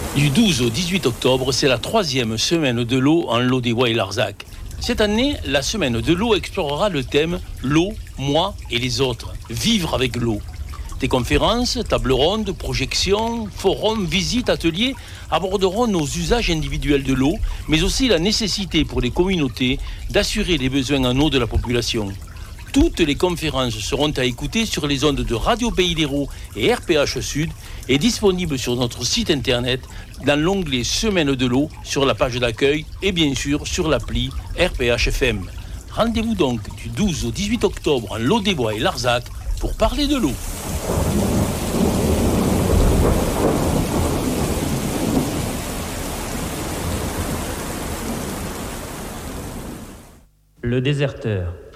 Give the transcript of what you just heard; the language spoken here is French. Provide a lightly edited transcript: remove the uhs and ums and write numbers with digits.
Du 12 au 18 octobre, c'est la 3e semaine de l'eau en Lot-des-Bois et Larzac. Cette année, la semaine de l'eau explorera le thème « L'eau, moi et les autres ». Vivre avec l'eau. Des conférences, tables rondes, projections, forums, visites, ateliers aborderont nos usages individuels de l'eau, mais aussi la nécessité pour les communautés d'assurer les besoins en eau de la population. Toutes les conférences seront à écouter sur les ondes de Radio Pays d'Hérault et RPH Sud et disponibles sur notre site internet dans l'onglet Semaine de l'eau sur la page d'accueil et bien sûr sur l'appli RPH FM. Rendez-vous donc du 12 au 18 octobre en Lot-des-Bois et Larzac pour parler de l'eau. Le déserteur.